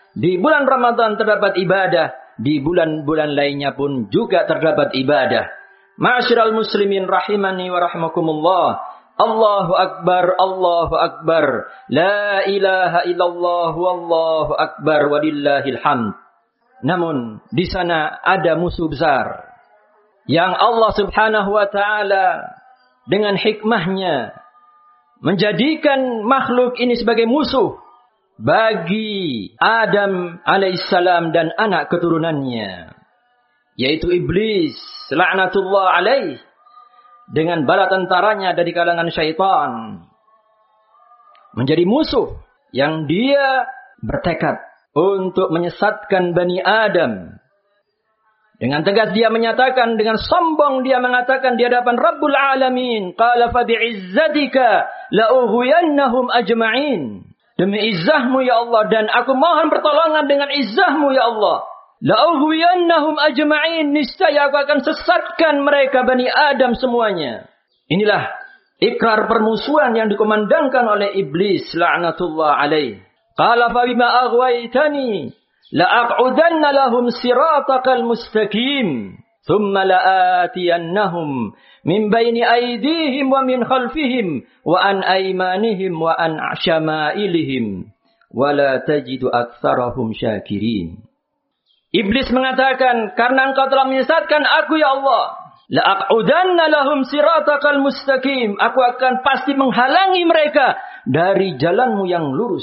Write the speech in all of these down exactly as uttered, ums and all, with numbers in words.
Di bulan Ramadan terdapat ibadah, di bulan-bulan lainnya pun juga terdapat ibadah. Ma'asyiral muslimin rahimani wa rahimakumullah. Allahu akbar, Allahu akbar. La ilaha illallah wallahu akbar walillahil hamd. Namun di sana ada musuh besar yang Allah Subhanahu wa taala dengan hikmahnya menjadikan makhluk ini sebagai musuh bagi Adam alaihissalam dan anak keturunannya, yaitu iblis laknatullah alaih dengan bala tentaranya dari kalangan syaitan, menjadi musuh yang dia bertekad untuk menyesatkan Bani Adam. Dengan tegas dia menyatakan, dengan sombong dia mengatakan di hadapan Rabbul Alamin, qala fa bi'izzatika la'ughwiyannahum ajma'in. Demi izzahmu ya Allah, dan aku mohon pertolongan dengan izzahmu ya Allah. La'ughwiyannahum ajma'in, niscaya aku akan sesatkan mereka Bani Adam semuanya. Inilah ikrar permusuhan yang dikumandangkan oleh iblis laknatullah alaih. Qala fa bima aghwaytani la'aq'udanna lahum siratakal mustaqim thumma la'atiyannahum min baini aydihim wa min khalfihim wa an aymanihim wa an shama'ilihim wa la tajidu aktsarahum syakirin. Iblis mengatakan, karena engkau telah menyesatkan aku ya Allah, la'aq'udanna lahum siratakal mustaqim, aku akan pasti menghalangi mereka dari jalanmu yang lurus.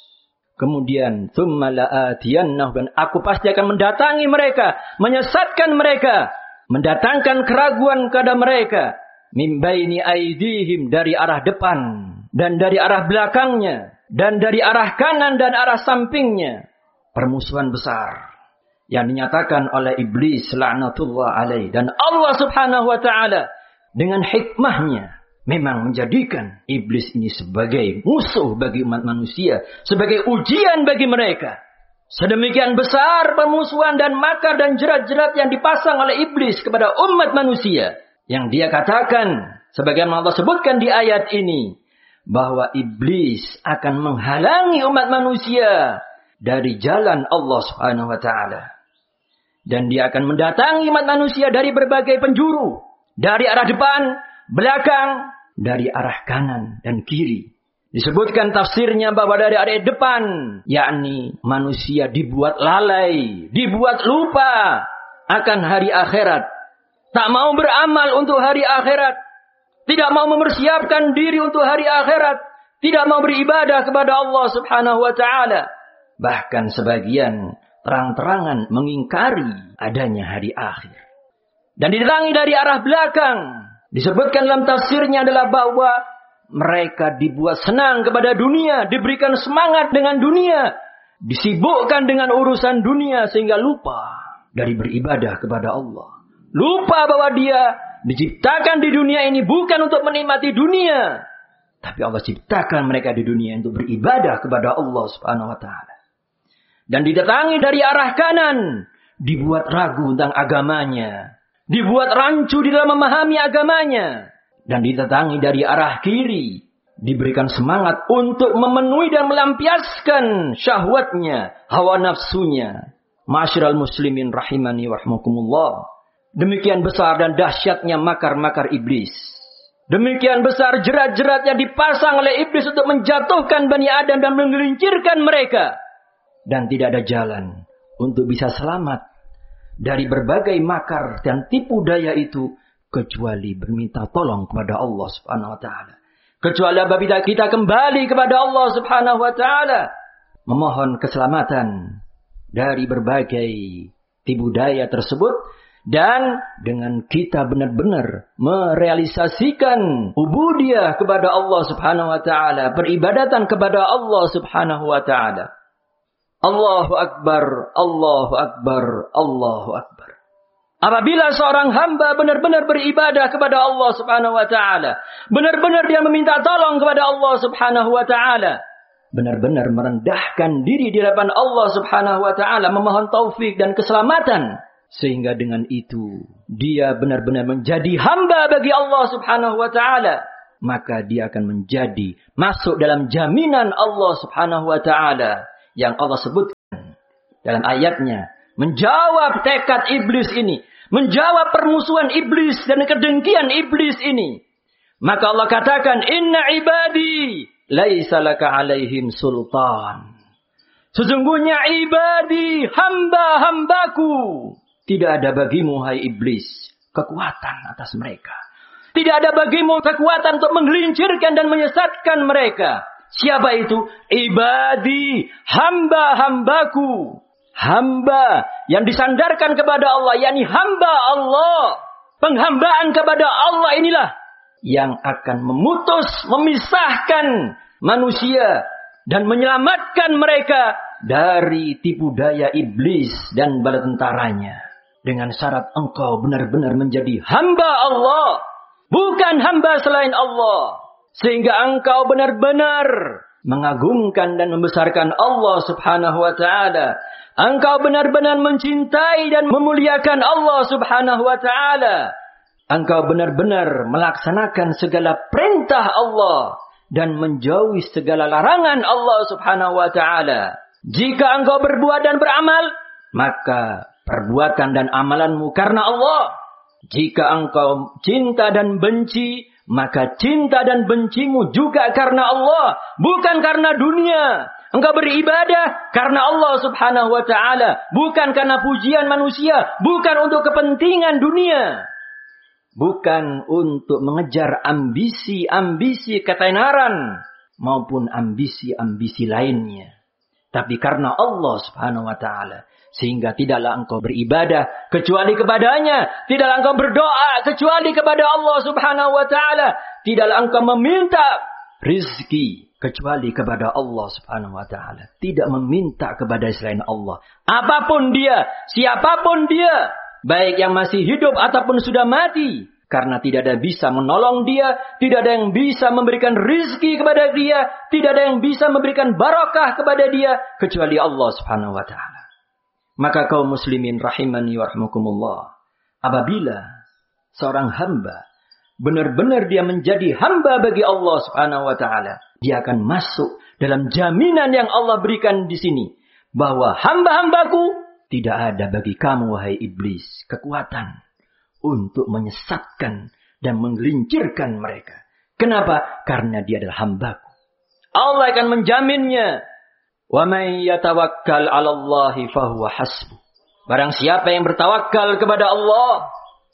Kemudian, thumma la'atiyannahum, dan aku pasti akan mendatangi mereka, menyesatkan mereka, mendatangkan keraguan kepada mereka, min baini aydihim, dari arah depan dan dari arah belakangnya dan dari arah kanan dan arah sampingnya. Permusuhan besar yang dinyatakan oleh iblis laknatullah alaih, dan Allah Subhanahu wa taala dengan hikmahnya memang menjadikan iblis ini sebagai musuh bagi umat manusia, sebagai ujian bagi mereka. Sedemikian besar permusuhan dan makar dan jerat-jerat yang dipasang oleh iblis kepada umat manusia, yang dia katakan, sebagaimana Allah sebutkan di ayat ini, bahwa iblis akan menghalangi umat manusia dari jalan Allah Subhanahu wa taala. Dan dia akan mendatangi umat manusia dari berbagai penjuru, dari arah depan, belakang, dari arah kanan dan kiri. Disebutkan tafsirnya bahwa dari arah depan, yakni manusia dibuat lalai, dibuat lupa akan hari akhirat, tak mau beramal untuk hari akhirat, tidak mau mempersiapkan diri untuk hari akhirat, tidak mau beribadah kepada Allah Subhanahu wa taala. Bahkan sebagian terang-terangan mengingkari adanya hari akhir. Dan didatangi dari arah belakang. Disebutkan dalam tafsirnya adalah bahwa mereka dibuat senang kepada dunia, diberikan semangat dengan dunia, disibukkan dengan urusan dunia sehingga lupa dari beribadah kepada Allah. Lupa bahwa dia diciptakan di dunia ini bukan untuk menikmati dunia, tapi Allah ciptakan mereka di dunia untuk beribadah kepada Allah Subhanahu wa taala. Dan didatangi dari arah kanan, dibuat ragu tentang agamanya, dibuat rancu di dalam memahami agamanya. Dan didatangi dari arah kiri, diberikan semangat untuk memenuhi dan melampiaskan syahwatnya, hawa nafsunya. Ma'asyiral muslimin rahimani wa rahimakumullah. Demikian besar dan dahsyatnya makar-makar iblis. Demikian besar jerat-jerat yang dipasang oleh iblis untuk menjatuhkan Bani Adam dan menggelincirkan mereka. Dan tidak ada jalan untuk bisa selamat dari berbagai makar dan tipu daya itu kecuali berminta tolong kepada Allah Subhanahu wa taala. Kecuali apabila kita kembali kepada Allah Subhanahu wa taala, memohon keselamatan dari berbagai tipu daya tersebut, dan dengan kita benar-benar merealisasikan ubudiyah kepada Allah Subhanahu wa taala, peribadatan kepada Allah Subhanahu wa taala. Allahu Akbar, Allahu Akbar, Allahu Akbar. Apabila seorang hamba benar-benar beribadah kepada Allah Subhanahu wa taala, benar-benar dia meminta tolong kepada Allah Subhanahu wa taala, benar-benar merendahkan diri di hadapan Allah Subhanahu wa taala, memohon taufik dan keselamatan, sehingga dengan itu dia benar-benar menjadi hamba bagi Allah Subhanahu wa taala, maka dia akan menjadi masuk dalam jaminan Allah Subhanahu wa taala yang Allah sebutkan dalam ayatnya menjawab tekad iblis ini, menjawab permusuhan iblis dan kedengkian iblis ini. Maka Allah katakan, inna ibadi laisa laka alaihim sultan. Sesungguhnya ibadi, hamba-hambaku, tidak ada bagimu, hai iblis, kekuatan atas mereka. Tidak ada bagimu kekuatan untuk menggelincirkan dan menyesatkan mereka. Siapa itu? Ibadi, hamba-hambaku. Hamba yang disandarkan kepada Allah, yakni hamba Allah. Penghambaan kepada Allah inilah yang akan memutus, memisahkan manusia dan menyelamatkan mereka dari tipu daya iblis dan bala tentaranya. Dengan syarat engkau benar-benar menjadi hamba Allah, bukan hamba selain Allah. Sehingga engkau benar-benar mengagungkan dan membesarkan Allah subhanahu wa ta'ala. Engkau benar-benar mencintai dan memuliakan Allah subhanahu wa ta'ala. Engkau benar-benar melaksanakan segala perintah Allah dan menjauhi segala larangan Allah subhanahu wa ta'ala. Jika engkau berbuat dan beramal, maka perbuatan dan amalanmu karena Allah. Jika engkau cinta dan benci, maka cinta dan bencimu juga karena Allah, bukan karena dunia. Engkau beribadah karena Allah subhanahu wa ta'ala, bukan karena pujian manusia, bukan untuk kepentingan dunia. Bukan untuk mengejar ambisi-ambisi ketenaran maupun ambisi-ambisi lainnya. Tapi karena Allah subhanahu wa ta'ala. Sehingga tidaklah engkau beribadah kecuali kepadanya. Tidaklah engkau berdoa kecuali kepada Allah subhanahu wa ta'ala. Tidaklah engkau meminta rizki kecuali kepada Allah subhanahu wa ta'ala. Tidak meminta kepada selain Allah. Apapun dia, siapapun dia, baik yang masih hidup ataupun sudah mati. Karena tidak ada bisa menolong dia, tidak ada yang bisa memberikan rizki kepada dia, tidak ada yang bisa memberikan barakah kepada dia, kecuali Allah subhanahu wa ta'ala. Maka kaum muslimin rahimani wa rahmakumullah, apabila seorang hamba benar-benar dia menjadi hamba bagi Allah subhanahu wa ta'ala, dia akan masuk dalam jaminan yang Allah berikan di sini, bahwa hamba-hambaku tidak ada bagi kamu wahai iblis kekuatan untuk menyesatkan dan menggelincirkan mereka. Kenapa? Karena dia adalah hambaku. Allah akan menjaminnya. Wa may yatawakkal 'ala Allahi fahuwa hasbuh. Barang siapa yang bertawakal kepada Allah,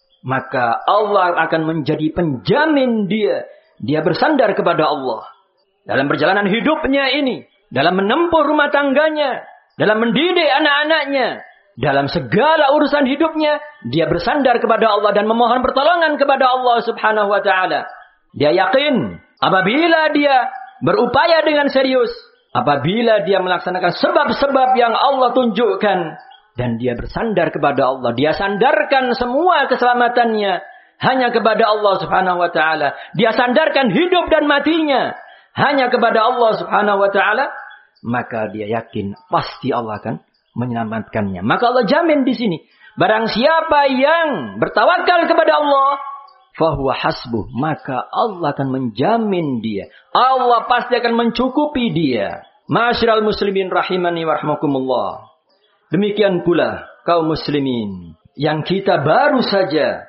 maka Allah akan menjadi penjamin dia. Dia bersandar kepada Allah. Dalam perjalanan hidupnya ini, dalam menempuh rumah tangganya, dalam mendidik anak-anaknya, dalam segala urusan hidupnya, dia bersandar kepada Allah dan memohon pertolongan kepada Allah subhanahu wa ta'ala. Dia yakin apabila dia berupaya dengan serius, apabila dia melaksanakan sebab-sebab yang Allah tunjukkan, dan dia bersandar kepada Allah, dia sandarkan semua keselamatannya hanya kepada Allah subhanahu wa ta'ala. Dia sandarkan hidup dan matinya hanya kepada Allah subhanahu wa ta'ala. Maka dia yakin pasti Allah akan menyelamatkannya. Maka Allah jamin di sini, barang siapa yang bertawakal kepada Allah, fahuwa hasbuh, maka Allah akan menjamin dia. Allah pasti akan mencukupi dia. Ma'asyiral muslimin rahimani wa rahmakumullah. Demikian pula kaum muslimin yang kita baru saja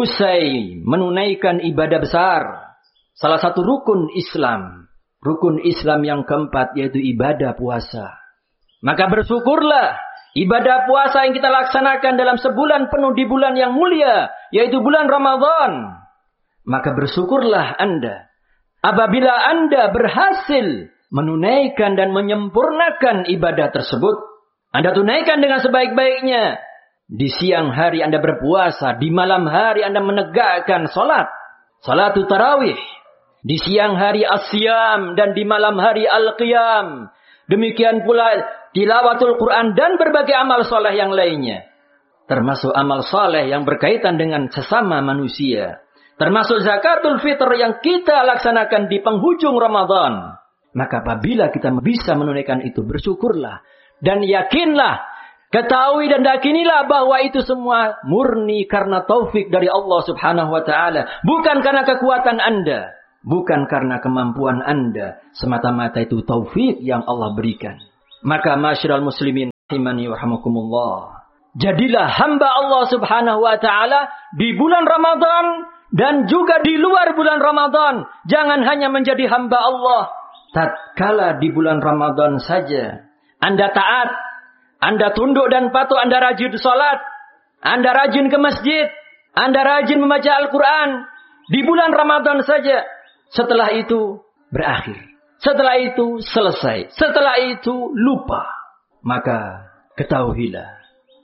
usai menunaikan ibadah besar, salah satu rukun Islam, rukun Islam yang keempat, yaitu ibadah puasa. Maka bersyukurlah ibadah puasa yang kita laksanakan dalam sebulan penuh di bulan yang mulia, yaitu bulan Ramadan. Maka bersyukurlah Anda apabila Anda berhasil menunaikan dan menyempurnakan ibadah tersebut. Anda tunaikan dengan sebaik-baiknya. Di siang hari Anda berpuasa, di malam hari Anda menegakkan salat, salatul tarawih. Di siang hari as-siyam dan di malam hari al-qiyam. Demikian pula tilawatul Quran dan berbagai amal soleh yang lainnya. Termasuk amal soleh yang berkaitan dengan sesama manusia. Termasuk zakatul fitr yang kita laksanakan di penghujung Ramadan. Maka apabila kita bisa menunaikan itu, bersyukurlah. Dan yakinlah, ketahui dan yakinilah bahwa itu semua murni karena taufik dari Allah subhanahu wa ta'ala. Bukan karena kekuatan Anda. Bukan karena kemampuan Anda. Semata-mata itu taufik yang Allah berikan. Maka masyarakat muslimin Rahimani wa rahmakumullah. Jadilah hamba Allah Subhanahu wa taala di bulan Ramadan dan juga di luar bulan Ramadan. Jangan hanya menjadi hamba Allah tatkala di bulan Ramadan saja. Anda taat, Anda tunduk dan patuh, Anda rajin salat, Anda rajin ke masjid, Anda rajin membaca Al-Quran di bulan Ramadan saja. Setelah itu berakhir. Setelah itu selesai. Setelah itu lupa. Maka ketahuilah,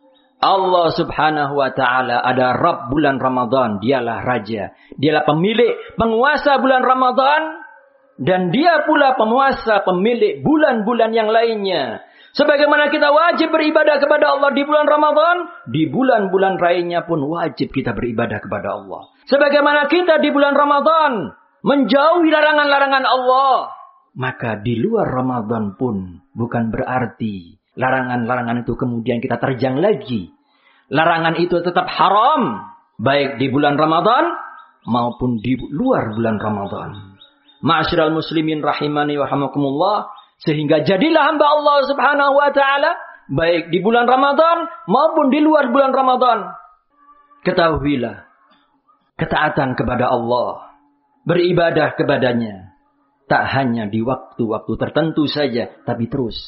Allah Subhanahu wa ta'ala ada Rabb bulan Ramadan. Dialah Raja. Dialah pemilik, penguasa bulan Ramadan. Dan dia pula penguasa, pemilik bulan-bulan yang lainnya. Sebagaimana kita wajib beribadah kepada Allah di bulan Ramadan, di bulan-bulan lainnya pun wajib kita beribadah kepada Allah. Sebagaimana kita di bulan Ramadan menjauhi larangan-larangan Allah, maka di luar Ramadan pun bukan berarti larangan-larangan itu kemudian kita terjang lagi. Larangan itu tetap haram, baik di bulan Ramadan maupun di luar bulan Ramadan. Ma'asyiral muslimin rahimani wa rahmakumullah. Sehingga jadilah hamba Allah Subhanahu wa ta'ala baik di bulan Ramadan maupun di luar bulan Ramadan. Ketahuilah, ketaatan kepada Allah, beribadah kepadanya, tak hanya di waktu-waktu tertentu saja, tapi terus.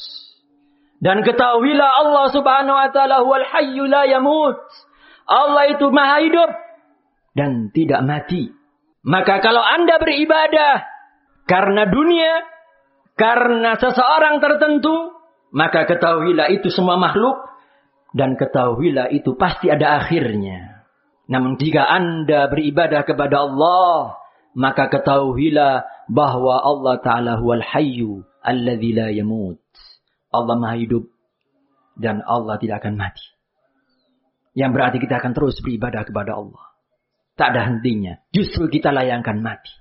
Dan ketahuilah Allah Subhanahu wa ta'ala huwal hayyu la yamut. Allah itu maha hidup dan tidak mati. Maka kalau Anda beribadah karena dunia, karena seseorang tertentu, maka ketahuilah itu semua makhluk. Dan ketahuilah itu pasti ada akhirnya. Namun jika Anda beribadah kepada Allah, maka ketahuilah bahwa Allah Ta'ala huwal hayyu alladzi la yamut. Allah maha hidup dan Allah tidak akan mati. Yang berarti kita akan terus beribadah kepada Allah. Tak ada hentinya. Justru kita layangkan mati.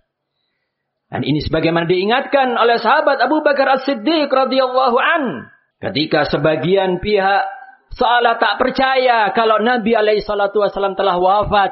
Dan ini sebagaimana diingatkan oleh sahabat Abu Bakar As-Siddiq radhiyallahu an, ketika sebagian pihak seolah tak percaya kalau Nabi alaihi salatu wasallam telah wafat,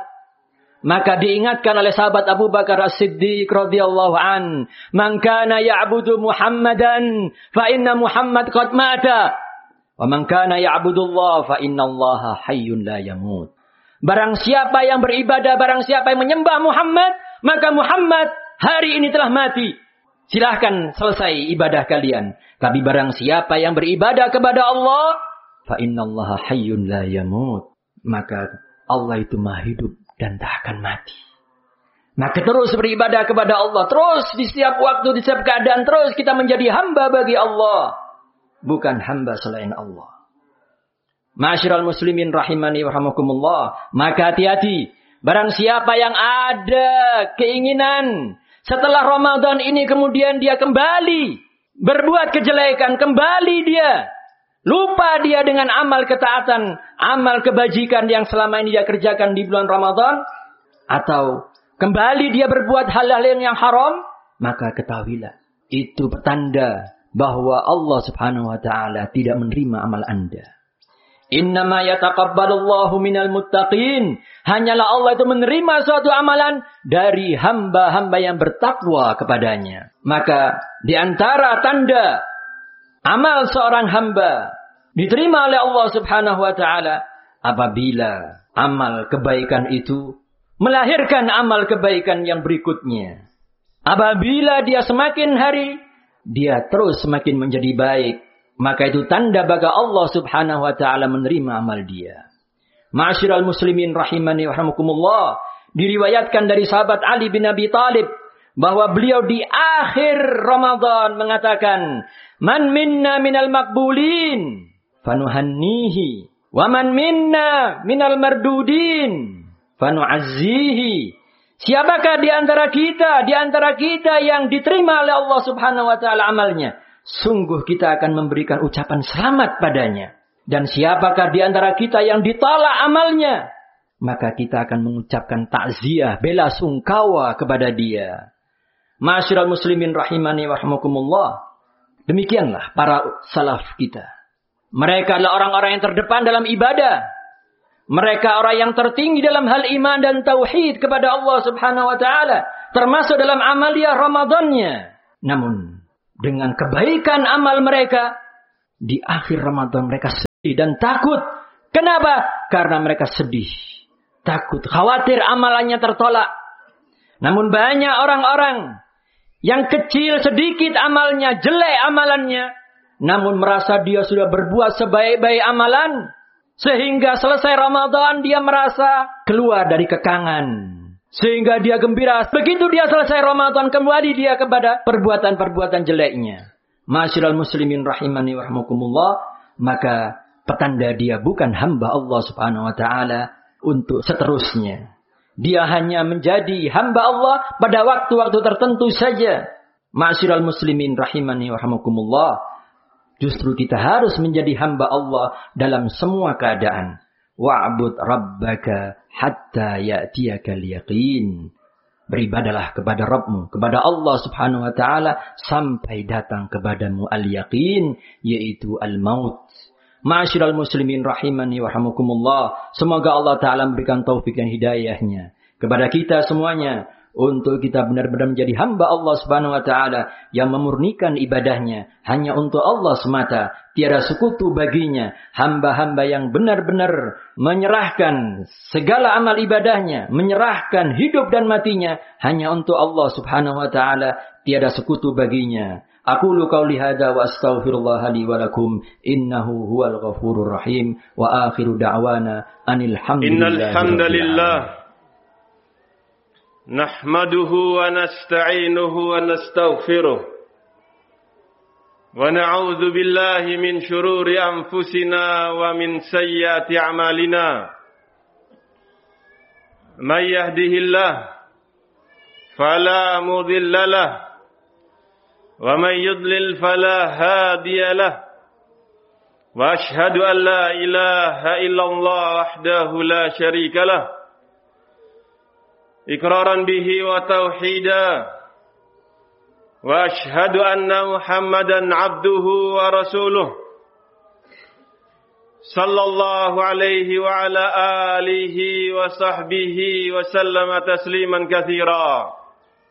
maka diingatkan oleh sahabat Abu Bakar As-Siddiq radhiyallahu an, "Man kana ya'budu Muhammadan fa inna Muhammad qad mata, wa man kana ya'budu Allah fa inna Allah hayyun la yamut." Barang siapa yang beribadah, barang siapa yang menyembah Muhammad, maka Muhammad hari ini telah mati. Silahkan selesai ibadah kalian. Tapi barang siapa yang beribadah kepada Allah, fa innallaha hayyun la yamut. Maka Allah itu maha hidup dan tak akan mati. Maka terus beribadah kepada Allah. Terus di setiap waktu, di setiap keadaan, terus kita menjadi hamba bagi Allah. Bukan hamba selain Allah. Ma'asyiral muslimin rahimani wa rahmakumullah. Maka hati-hati. Barang siapa yang ada keinginan setelah Ramadan ini kemudian dia kembali berbuat kejelekan, kembali dia lupa dia dengan amal ketaatan, amal kebajikan yang selama ini dia kerjakan di bulan Ramadan, atau kembali dia berbuat hal-hal yang haram, maka ketahuilah itu petanda bahwa Allah Subhanahu wa ta'ala tidak menerima amal Anda. Innama yataqabbalullahu minal muttaqin. Hanyalah Allah itu menerima suatu amalan dari hamba-hamba yang bertakwa kepadanya. Maka di antara tanda amal seorang hamba diterima oleh Allah Subhanahu wa ta'ala apabila amal kebaikan itu melahirkan amal kebaikan yang berikutnya. Apabila dia semakin hari, dia terus semakin menjadi baik. Maka itu tanda bahwa Allah Subhanahu wa ta'ala menerima amal dia. Ma'asyiral muslimin rahimani wa rahmakumullah. Diriwayatkan dari sahabat Ali bin Abi Thalib bahwa beliau di akhir Ramadan mengatakan, "Man minna minal makbulin fanuhannihi, wa man minna minal mardudin fanu'azzihi." Siapakah di antara kita, di antara kita yang diterima oleh Allah Subhanahu wa ta'ala amalnya? Sungguh kita akan memberikan ucapan selamat padanya. Dan siapakah di antara kita yang ditolak amalnya? Maka kita akan mengucapkan takziah, bela sungkawa kepada dia. Ma'asyiral muslimin rahimani wa rahmakumullah. Demikianlah para salaf kita. Mereka adalah orang-orang yang terdepan dalam ibadah. Mereka orang yang tertinggi dalam hal iman dan tauhid kepada Allah Subhanahu wa ta'ala. Termasuk dalam amalia Ramadannya. Namun dengan kebaikan amal mereka, di akhir Ramadan mereka dan takut. Kenapa? Karena mereka sedih. Takut, khawatir amalannya tertolak. Namun banyak orang-orang yang kecil sedikit amalnya, jelek amalannya. Namun merasa dia sudah berbuat sebaik-baik amalan. Sehingga selesai Ramadan dia merasa keluar dari kekangan. Sehingga dia gembira. Begitu dia selesai Ramadan kembali dia kepada perbuatan-perbuatan jeleknya. Ma'asyiral muslimin rahimani wa rahmakumullah. Maka petanda dia bukan hamba Allah subhanahu wa ta'ala untuk seterusnya. Dia hanya menjadi hamba Allah pada waktu-waktu tertentu saja. Ma'asyiral muslimin rahimani wa rahmakumullah. Justru kita harus menjadi hamba Allah dalam semua keadaan. Wa'bud rabbaka hatta ya'tiyakal yaqin. Beribadalah kepada Rabbmu, kepada Allah subhanahu wa ta'ala sampai datang kepadamu al-yaqin, yaitu al-maut. Ma'asyiral muslimin rahimani wa rahmakumullah. Semoga Allah ta'ala memberikan taufik dan hidayahnya kepada kita semuanya. Untuk kita benar-benar menjadi hamba Allah subhanahu wa ta'ala. Yang memurnikan ibadahnya hanya untuk Allah semata. Tiada sekutu baginya. Hamba-hamba yang benar-benar menyerahkan segala amal ibadahnya. Menyerahkan hidup dan matinya hanya untuk Allah subhanahu wa ta'ala. Tiada sekutu baginya. Aqulu qawli hadza wa astaghfirullah li wa lakum innahu huwal ghafurur rahim wa akhiru da'wana anil hamdulillah. Nahmaduhu wa nasta'inuhu wa nastaghfiruh wa na'udzu billahi min shururi anfusina wa min sayyiati a'malina. May yahdihillah fala mudilla lahu wa may yudlil fala hadiya lahu. Wa ashhadu an la ilaha illallah wahdahu la syarika lahu iqraran bihi wa tauhida. Wa ashhadu anna Muhammadan abduhu wa rasuluh sallallahu alaihi wa ala alihi wa sahbihi wa sallama tasliman katsira.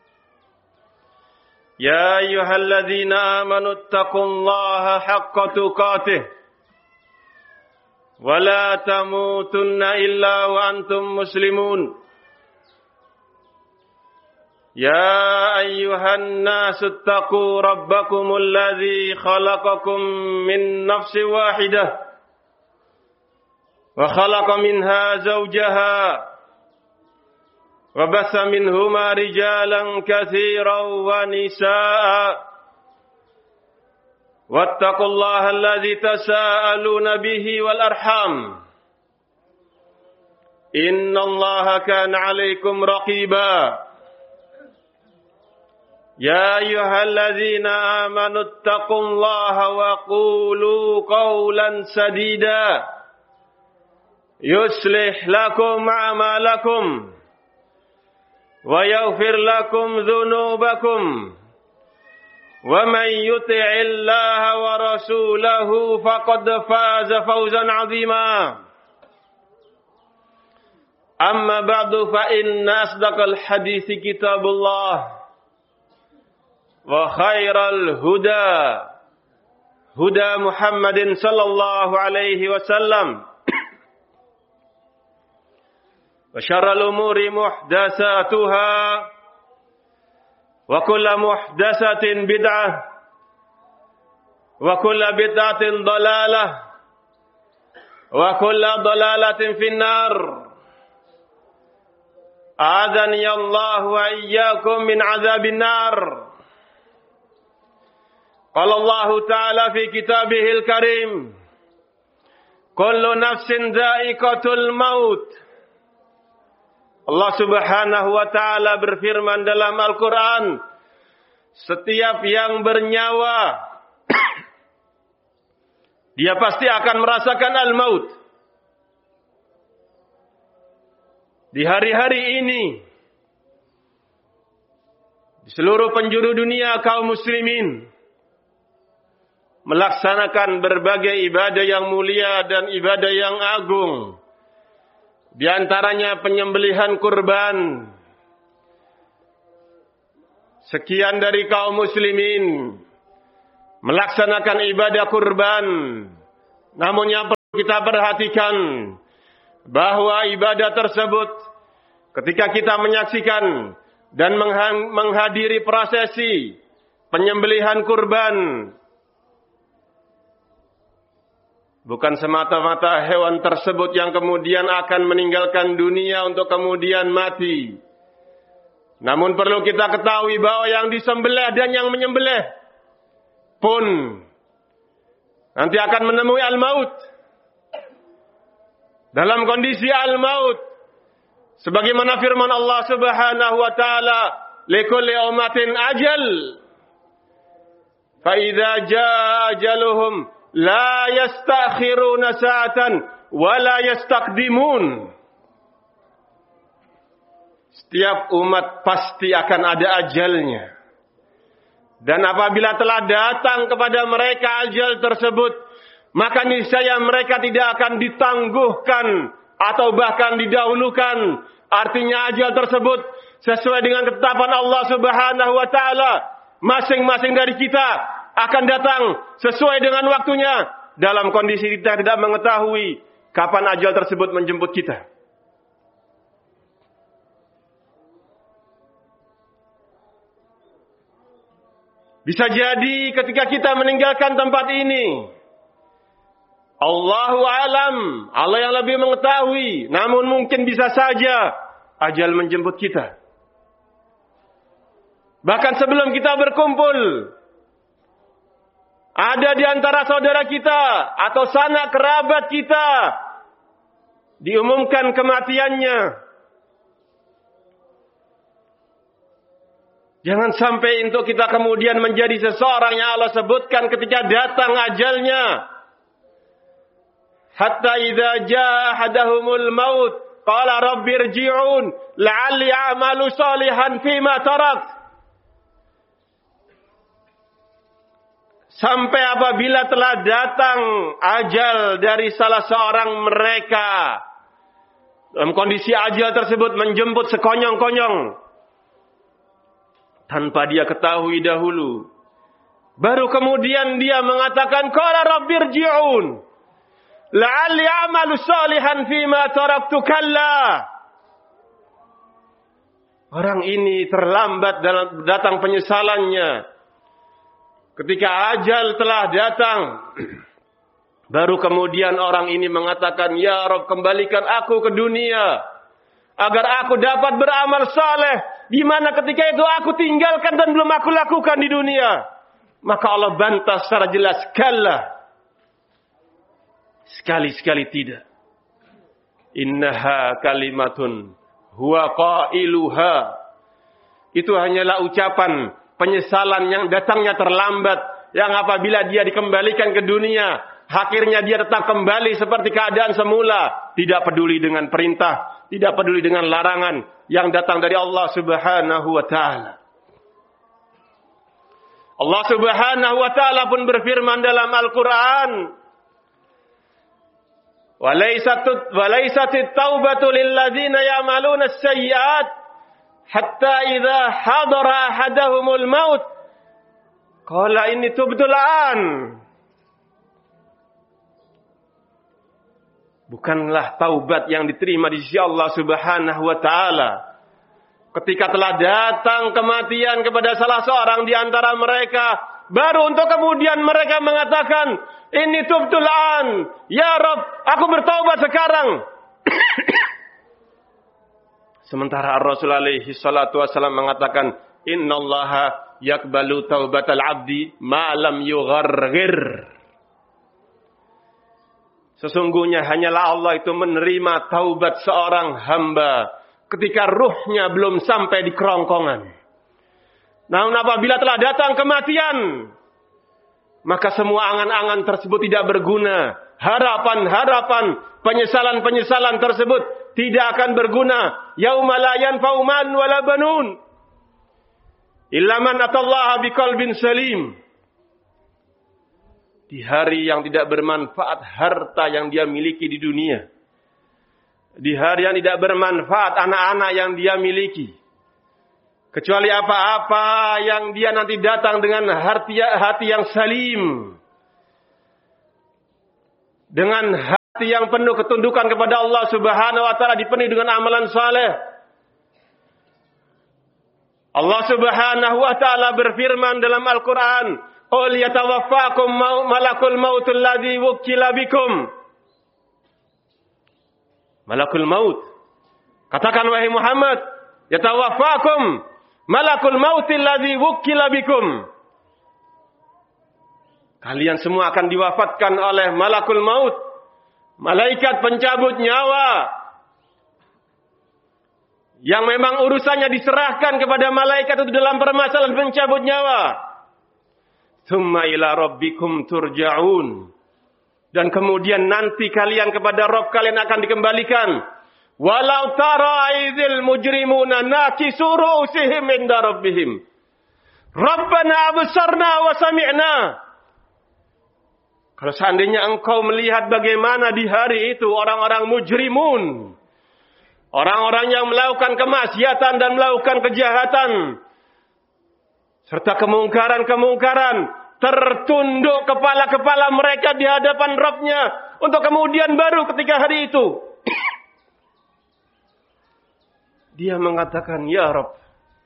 Ya ayyuhalladzina amanu taqullaha haqqa tuqatih wa la tamutunna illa wa antum muslimun. يا أيها الناس اتقوا ربكم الذي خلقكم من نفس واحدة وخلق منها زوجها وبث منهما رجالا كثيرا ونساء واتقوا الله الذي تساءلون به والأرحام إن الله كان عليكم رقيبا. يا أيها الذين آمنوا اتقوا الله وقولوا قولا سديدا يصلح لكم أعمالكم ويغفر لكم ذنوبكم ومن يطع الله ورسوله فقد فاز فوزا عظيما. أما بعد فإن أصدق الحديث كتاب الله وخير الهدى هدى محمد صلى الله عليه وسلم وشر الأمور محدثاتها وكل محدثة بدعة وكل بدعة ضلالة وكل ضلالة في النار. أعاذني الله وإياكم من عذاب النار. قال الله تعالى في كتابه الكريم كل نفس ذائقة الموت. Allah subhanahu wa ta'ala berfirman dalam Al-Quran, setiap yang bernyawa dia pasti akan merasakan al-maut. Di hari-hari ini di seluruh penjuru dunia kaum muslimin melaksanakan berbagai ibadah yang mulia dan ibadah yang agung. Di antaranya penyembelihan kurban. Sekian dari kaum muslimin melaksanakan ibadah kurban. Namun yang kita perhatikan bahwa ibadah tersebut ketika kita menyaksikan dan menghadiri prosesi penyembelihan kurban, bukan semata-mata hewan tersebut yang kemudian akan meninggalkan dunia untuk kemudian mati. Namun perlu kita ketahui bahwa yang disembelih dan yang menyembelih pun nanti akan menemui al-maut. Dalam kondisi al-maut, sebagaimana firman Allah Subhanahu wa taala, "Likulli ummatin ajal. Fa idza jaa ajaluhum la yastakhiruna sa'atan wa la yastaqdimun." Setiap umat pasti akan ada ajalnya. Dan apabila telah datang kepada mereka ajal tersebut, maka niscaya mereka tidak akan ditangguhkan atau bahkan didahulukan. Artinya ajal tersebut sesuai dengan ketetapan Allah Subhanahu wa taala, masing-masing dari kita akan datang sesuai dengan waktunya, dalam kondisi kita tidak mengetahui kapan ajal tersebut menjemput kita. Bisa jadi ketika kita meninggalkan tempat ini, Allahu alam, Allah yang lebih mengetahui, namun mungkin bisa saja ajal menjemput kita. Bahkan sebelum kita berkumpul, ada di antara saudara kita atau sanak kerabat kita diumumkan kematiannya. Jangan sampai untuk kita kemudian menjadi seseorang yang Allah sebutkan ketika datang ajalnya. Hatta idza jaa ahadahumul maut qala rabbirji'un la'alli a'malu salihan fima tarak. Sampai apabila telah datang ajal dari salah seorang mereka, dalam kondisi ajal tersebut menjemput sekonyong-konyong, tanpa dia ketahui dahulu, baru kemudian dia mengatakan, qala rabbirji'un la'alli a'malu salihan fima taraktu kalla. Orang ini terlambat dalam datang penyesalannya. Ketika ajal telah datang, baru kemudian orang ini mengatakan, ya Rabb, kembalikan aku ke dunia agar aku dapat beramal saleh, di mana ketika itu aku tinggalkan dan belum aku lakukan di dunia. Maka Allah bantah secara jelas, kalla. Sekali-sekali tidak. Innaha kalimatun huwa qailuha. Itu hanyalah ucapan penyesalan yang datangnya terlambat, yang apabila dia dikembalikan ke dunia, akhirnya dia tetap kembali seperti keadaan semula, tidak peduli dengan perintah, tidak peduli dengan larangan yang datang dari Allah Subhanahu wa taala. Allah Subhanahu wa taala pun berfirman dalam Al-Qur'an, "Walaysat walaysatit taubatu lil ladzina ya'maluna as-sayyi'at hatta idza hadara ahadahumul maut qala inni tubtu al-an." Bukanlah taubat yang diterima di sisi Allah Subhanahu wa taala ketika telah datang kematian kepada salah seorang di antara mereka, baru untuk kemudian mereka mengatakan, "Inni tubtul an, ya Rabb, aku bertaubat sekarang." Sementara Rasul alaihi salatu wasallam mengatakan, "Innallaha yaqbalu taubatal abdi ma lam yugharghir." Sesungguhnya hanyalah Allah itu menerima taubat seorang hamba ketika ruhnya belum sampai di kerongkongan. Namun apabila telah datang kematian, maka semua angan-angan tersebut tidak berguna. Harapan-harapan, penyesalan-penyesalan tersebut tidak akan berguna. Yauma la yanfa'u malun wala banun illa man atallaha biqalbin salim. Di hari yang tidak bermanfaat harta yang dia miliki di dunia. Di hari yang tidak bermanfaat anak-anak yang dia miliki. Kecuali apa-apa yang dia nanti datang dengan hati, hati yang salim. Dengan yang penuh ketundukan kepada Allah Subhanahu wa taala dipenuhi dengan amalan saleh. Allah Subhanahu wa taala berfirman dalam Al-Qur'an, "Qul yatawaffakum malakul maut alladzi wukkila bikum." Malakul maut. Katakan wahai Muhammad, yatawaffakum malakul maut alladzi wukkila bikum. Kalian semua akan diwafatkan oleh malakul maut, malaikat pencabut nyawa, yang memang urusannya diserahkan kepada malaikat itu dalam permasalahan pencabut nyawa. Tsumma ila rabbikum turja'un. Dan kemudian nanti kalian kepada Rabb kalian akan dikembalikan. Walau tara idzil mujrimuna nakisu ru'usihim inda rabbihim. Rabbana absarna wa sami'na. Kalau seandainya engkau melihat bagaimana di hari itu orang-orang mujrimun, orang-orang yang melakukan kemaksiatan dan melakukan kejahatan, serta kemungkaran-kemungkaran, tertunduk kepala-kepala mereka di hadapan Rabb-nya, untuk kemudian baru ketika hari itu dia mengatakan, "Ya Rabb,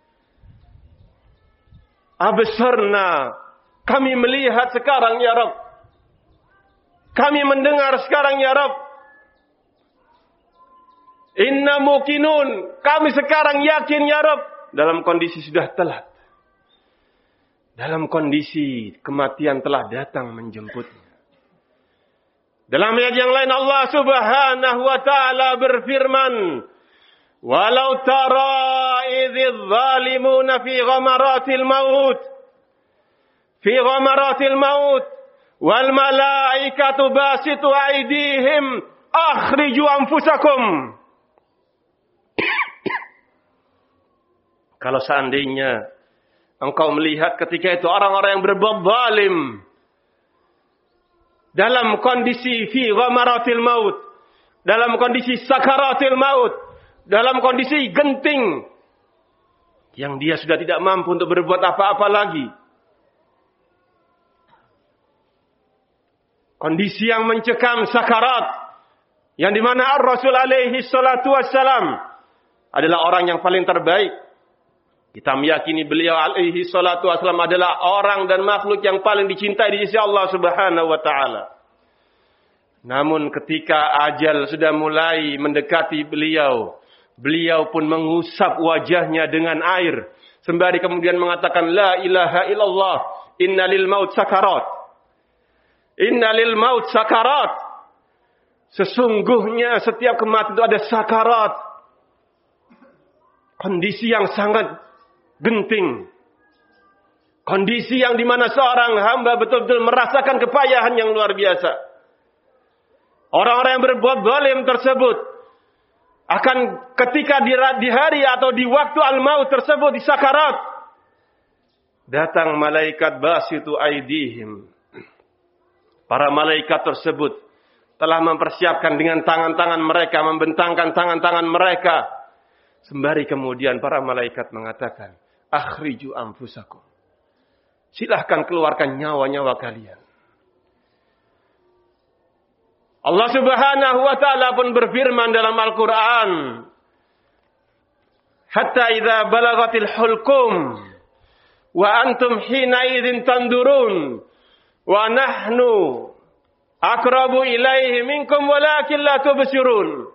absarna, kami melihat sekarang ya Rabb. Kami mendengar sekarang ya Rabb. Inna muqinun, kami sekarang yakin ya Rabb." Dalam kondisi sudah telat. Dalam kondisi kematian telah datang menjemputnya. Dalam ayat yang lain Allah Subhanahu wa taala berfirman, "Walau tara idzidz zalimuna fi ghamaratil maut fi ghamaratil maut wal malaikatu basitu aydihim akhriju anfusakum." Kalau seandainya engkau melihat ketika itu orang-orang yang berbuat zalim dalam kondisi fi ghamaratil maut, dalam kondisi sakaratil maut, dalam kondisi genting, yang dia sudah tidak mampu untuk berbuat apa-apa lagi. Kondisi yang mencekam sakarat, yang dimana Ar-Rasul alaihi salatu wassalam adalah orang yang paling terbaik. Kita meyakini beliau alaihi salatu wassalam adalah orang dan makhluk yang paling dicintai di sisi Allah Subhanahu wa taala. Namun ketika ajal sudah mulai mendekati beliau, beliau pun mengusap wajahnya dengan air, sembari kemudian mengatakan, "La ilaha illallah, innalil maut sakarat. Innalil maut sakarat." Sesungguhnya setiap kematian itu ada sakarat. Kondisi yang sangat genting. Kondisi yang dimana seorang hamba betul-betul merasakan kepayahan yang luar biasa. Orang-orang yang berbuat zalim tersebut akan ketika di, di hari atau di waktu al-maut tersebut, di sakarat, datang malaikat basitu aidihim. Para malaikat tersebut telah mempersiapkan dengan tangan-tangan mereka, membentangkan tangan-tangan mereka. Sembari kemudian para malaikat mengatakan, "Akhriju anfusakum." Silahkan keluarkan nyawa-nyawa kalian. Allah Subhanahu wa taala pun berfirman dalam Al-Qur'an, "Hatta idza balagatil hulqum wa antum hina idzin tandurun wa nahnu aqrabu ilaihi minkum walakin la tubsirun."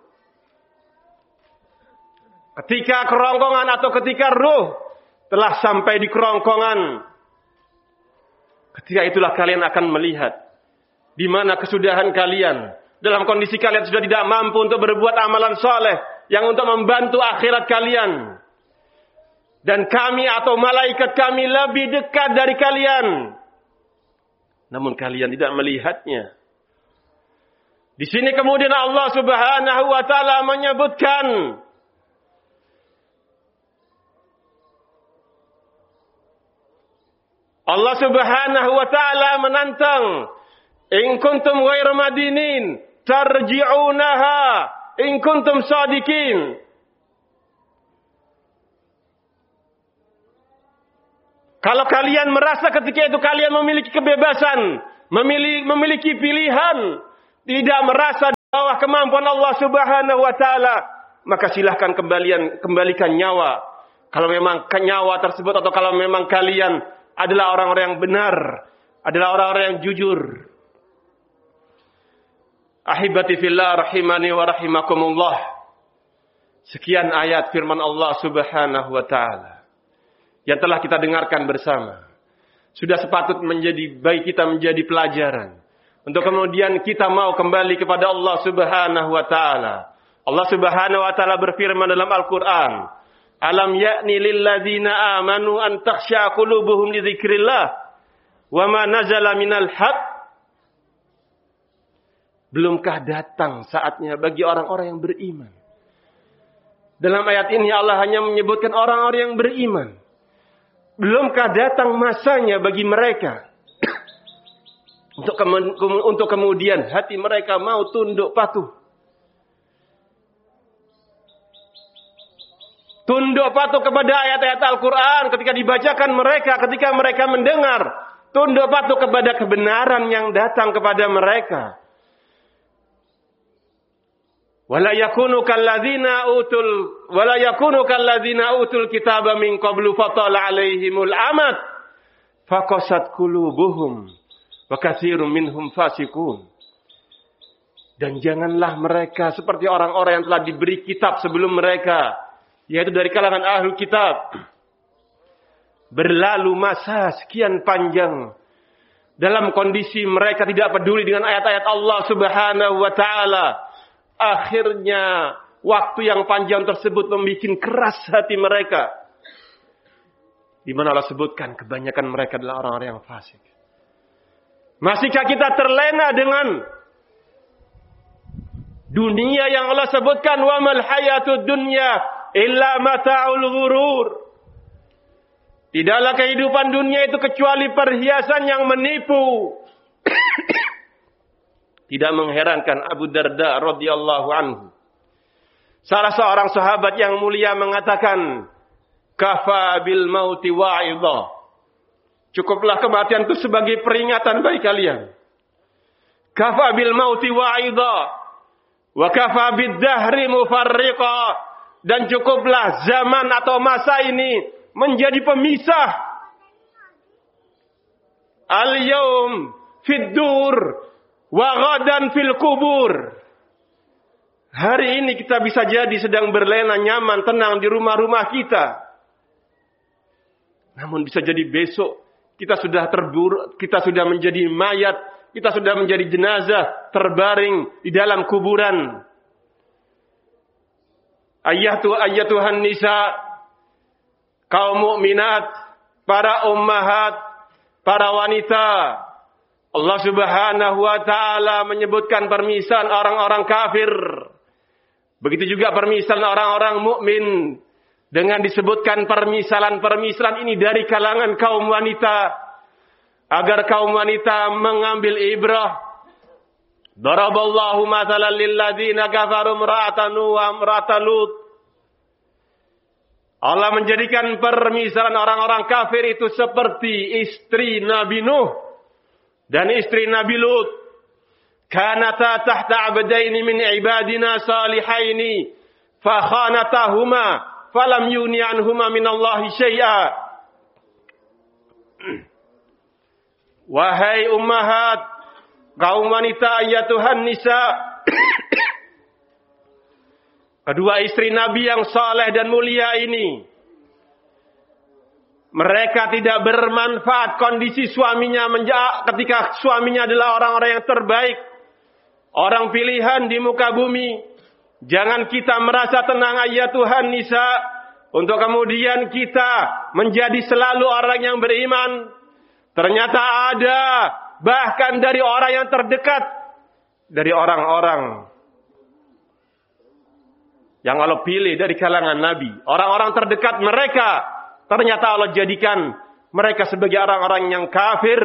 Ketika kerongkongan atau ketika ruh telah sampai di kerongkongan, ketika itulah kalian akan melihat di mana kesudahan kalian, dalam kondisi kalian sudah tidak mampu untuk berbuat amalan soleh yang untuk membantu akhirat kalian. Dan kami atau malaikat kami lebih dekat dari kalian. Namun kalian tidak melihatnya. Di sini kemudian Allah Subhanahu wa taala menyebutkan Allah Subhanahu wa taala menantang, "In kuntum ghairu madinin tarji'unaha in kuntum shadiqin." Kalau kalian merasa ketika itu kalian memiliki kebebasan, memiliki, memiliki pilihan, tidak merasa bawah kemampuan Allah Subhanahu wa taala, maka silahkan kembalian kembalikan nyawa. Kalau memang nyawa tersebut atau kalau memang kalian adalah orang-orang yang benar, adalah orang-orang yang jujur. Ahibati fillah rahimani wa rahimakumullah. Sekian ayat firman Allah Subhanahu wa taala yang telah kita dengarkan bersama. Sudah sepatut menjadi baik kita menjadi pelajaran untuk kemudian kita mau kembali kepada Allah Subhanahu wa taala. Allah Subhanahu wa taala berfirman dalam Al-Qur'an, "Alam ya'ni lil ladzina amanu an takhsha qulubuhum li dzikrillah wa ma nazala minal haqq." Belumkah datang saatnya bagi orang-orang yang beriman? Dalam ayat ini Allah hanya menyebutkan orang-orang yang beriman. Belumkah datang masanya bagi mereka untuk kemu- untuk kemudian hati mereka mau tunduk patuh. Tunduk patuh kepada ayat-ayat Al-Quran ketika dibacakan mereka, ketika mereka mendengar. Tunduk patuh kepada kebenaran yang datang kepada mereka. Wala yakunu kalladzina utul wala yakunu kalladzina utul kitaba min qablu fatala alaihimul amad faqasat qulubuhum wa katsirun minhum fasiqun. Dan janganlah mereka seperti orang-orang yang telah diberi kitab sebelum mereka, yaitu dari kalangan ahlul kitab, berlalu masa sekian panjang dalam kondisi mereka tidak peduli dengan ayat-ayat Allah Subhanahu wa taala. Akhirnya waktu yang panjang tersebut membuat keras hati mereka. Di mana Allah sebutkan kebanyakan mereka adalah orang-orang yang fasik. Masihkah kita terlena dengan dunia yang Allah sebutkan, wa mal hayatud dunya illa mata'ul ghurur. Tidaklah kehidupan dunia itu kecuali perhiasan yang menipu. Tidak mengherankan Abu Darda radhiyallahu anhu, salah seorang sahabat yang mulia, mengatakan, "Kafa bil mauti wa'idha." Cukuplah kematian itu sebagai peringatan bagi kalian. Kafa bil mauti wa'idha wa kafa bid dahri mufarriqa. Dan cukuplah zaman atau masa ini menjadi pemisah. Al-yawm fid dur wa ghadan fil kubur. Hari ini kita bisa jadi sedang berlena nyaman tenang di rumah-rumah kita. Namun bisa jadi besok kita sudah terburu, kita sudah menjadi mayat, kita sudah menjadi jenazah terbaring di dalam kuburan. Ayatu ayatuhan nisa, kaum mukminat, para ummahat, para wanita. Allah Subhanahu wa taala menyebutkan permisalan orang-orang kafir. Begitu juga permisalan orang-orang mukmin dengan disebutkan permisalan-permisalan ini dari kalangan kaum wanita agar kaum wanita mengambil ibrah. Daraballahu mathalan lil ladzina kafaru imra'atan wa imra'atan Lut. Allah menjadikan permisalan orang-orang kafir itu seperti istri Nabi Nuh dan istri Nabi Lut. Kanata tahta abdaini min ibadina salihaini fa khanatahuma falam yuni anhuma min Allahi syai'a. Wahai ummahat, kaum wanita, ya Tuhan nisa, kedua istri Nabi yang saleh dan mulia ini, mereka tidak bermanfaat kondisi suaminya ketika suaminya adalah orang-orang yang terbaik, orang pilihan di muka bumi. Jangan kita merasa tenang, ya Tuhan nisa, untuk kemudian kita menjadi selalu orang yang beriman. Ternyata ada bahkan dari orang yang terdekat, dari orang-orang yang Allah pilih dari kalangan Nabi, orang-orang terdekat mereka, ternyata Allah jadikan mereka sebagai orang-orang yang kafir.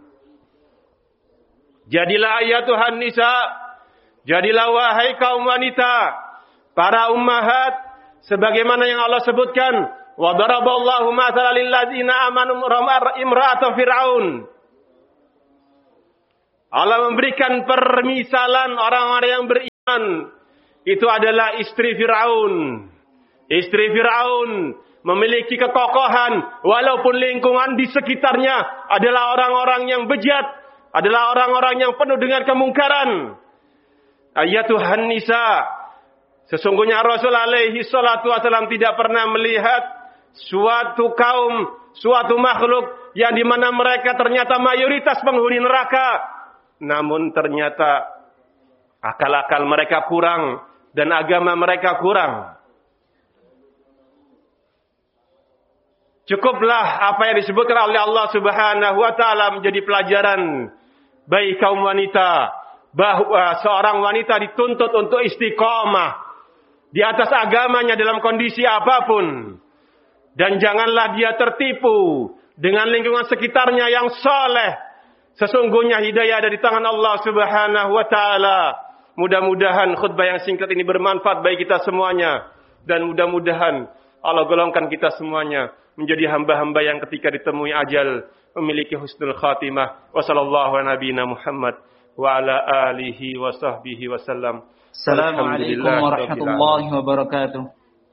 Jadilah ya Tuhan nisa, jadilah wahai kaum wanita, para ummahat, sebagaimana yang Allah sebutkan, wa daraballahu mathalan lil ladzina amanu imra'ata fir'aun. Allah memberikan permisalan orang-orang yang beriman itu adalah istri Firaun. Istri Firaun memiliki kekokohan walaupun lingkungan di sekitarnya adalah orang-orang yang bejat, adalah orang-orang yang penuh dengan kemungkaran. Ayatuhan nisa, sesungguhnya Rasul alaihi salatu wasallam tidak pernah melihat suatu kaum, suatu makhluk yang di mana mereka ternyata mayoritas penghuni neraka, namun ternyata akal-akal mereka kurang dan agama mereka kurang. Cukuplah apa yang disebutkan oleh Allah Subhanahu wa taala menjadi pelajaran bagi kaum wanita, bahwa seorang wanita dituntut untuk istiqamah di atas agamanya dalam kondisi apapun. Dan janganlah dia tertipu dengan lingkungan sekitarnya yang saleh. Sesungguhnya hidayah ada di tangan Allah Subhanahu wa taala. Mudah-mudahan khutbah yang singkat ini bermanfaat bagi kita semuanya, dan mudah-mudahan Allah golongkan kita semuanya menjadi hamba-hamba yang ketika ditemui ajal memiliki husnul khatimah. Wa sallallahu ala nabiyina Muhammad wa ala alihi wa sahbihi wa sallam. Assalamualaikum warahmatullahi wabarakatuh.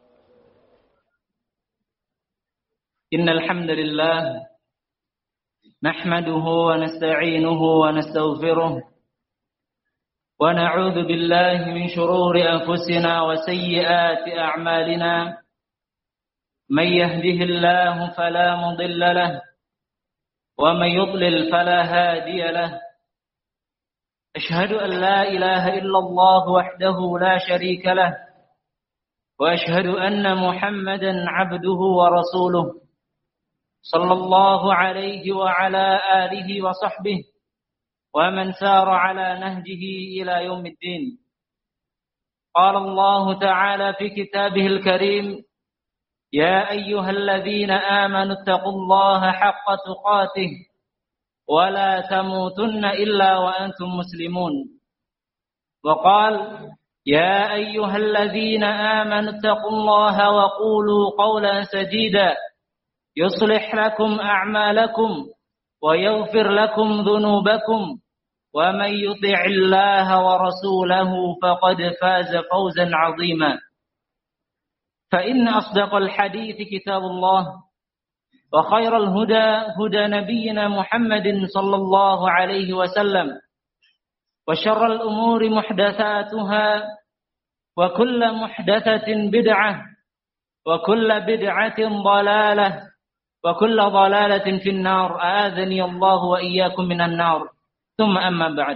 Innal hamdalillah nahmaduhu wa nasta'inuhu wa nastaghfiruh wa na'udzu billahi min shururi anfusina wa sayyiati a'malina. من يهده الله فلا مضل له ومن يضلل فلا هادي له أشهد أن لا إله إلا الله وحده لا شريك له وأشهد أن محمدا عبده ورسوله صلى الله عليه وعلى آله وصحبه ومن سار على نهجه إلى يوم الدين. قال الله تعالى في كتابه الكريم: يا أيها الذين آمنوا اتقوا الله حق تقاته ولا تموتن إلا وأنتم مسلمون. وقال: يا أيها الذين آمنوا اتقوا الله وقولوا قولا سديدا يصلح لكم أعمالكم ويغفر لكم ذنوبكم ومن يطع الله ورسوله فقد فاز فوزا عظيما. فإن أصدق الحديث كتاب الله وخير الهدى هدى نبينا محمد صلى الله عليه وسلم وشر الأمور محدثاتها وكل محدثة بدعة وكل بدعة ضلالة وكل ضلالة في النار. أعاذني الله وإياكم من النار. ثم أما بعد.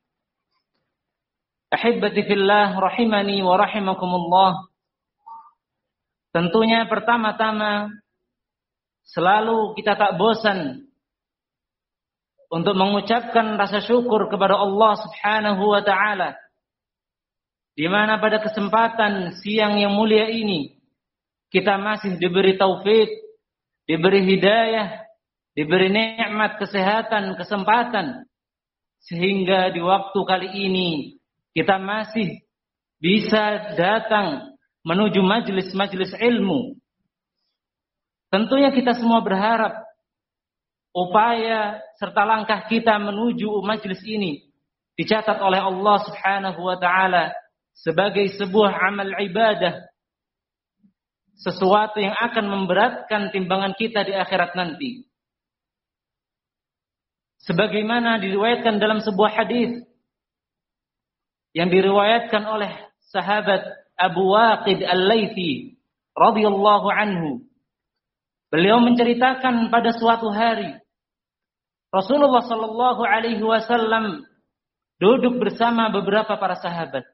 أحبتي في الله رحمني ورحمكم الله. Tentunya pertama-tama selalu kita tak bosan untuk mengucapkan rasa syukur kepada Allah Subhanahu wa taala, di mana pada kesempatan siang yang mulia ini kita masih diberi taufik, diberi hidayah, diberi nikmat kesehatan, kesempatan, sehingga di waktu kali ini kita masih bisa datang menuju majlis-majlis ilmu. Tentunya kita semua berharap upaya serta langkah kita menuju majlis ini dicatat oleh Allah Subhanahu wa taala sebagai sebuah amal ibadah, sesuatu yang akan memberatkan timbangan kita di akhirat nanti. Sebagaimana diriwayatkan dalam sebuah hadis yang diriwayatkan oleh sahabat Abu Waqid Al-Laythi radhiyallahu anhu. Beliau menceritakan pada suatu hari Rasulullah sallallahu alaihi wasallam duduk bersama beberapa para sahabat.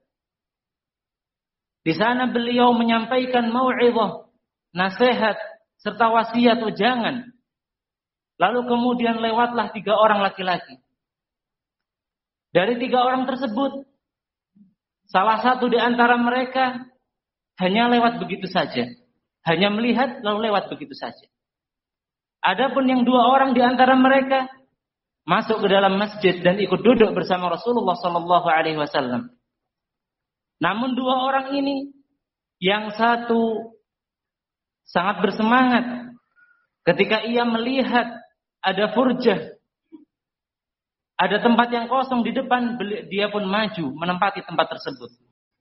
Di sana beliau menyampaikan mau'izah, nasihat serta wasiat ujangan. Lalu kemudian lewatlah tiga orang laki-laki. Dari tiga orang tersebut, salah satu di antara mereka hanya lewat begitu saja. Hanya melihat lalu lewat begitu saja. Adapun yang dua orang di antara mereka masuk ke dalam masjid dan ikut duduk bersama Rasulullah sallallahu alaihi wasallam. Namun dua orang ini, yang satu sangat bersemangat ketika ia melihat ada furjah, ada tempat yang kosong di depan, dia pun maju menempati tempat tersebut.